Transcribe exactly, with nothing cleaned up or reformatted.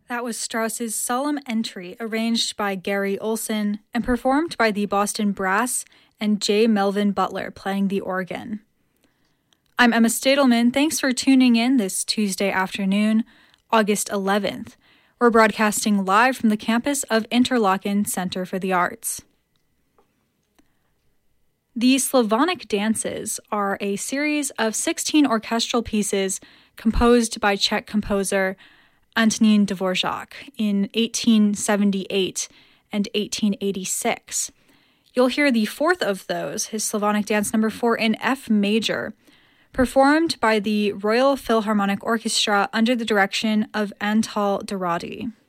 That was Strauss's Solemn Entry, arranged by Gary Olson and performed by the Boston Brass and J. Melvin Butler playing the organ. I'm Emma Stadelman. Thanks for tuning in this Tuesday afternoon, August eleventh. We're broadcasting live from the campus of Interlochen Center for the Arts. The Slavonic Dances are a series of sixteen orchestral pieces composed by Czech composer Antonín Dvořák in eighteen seventy-eight and eighteen eighty-six. You'll hear the fourth of those, his Slavonic Dance number four in F major, performed by the Royal Philharmonic Orchestra under the direction of Antal Dorati.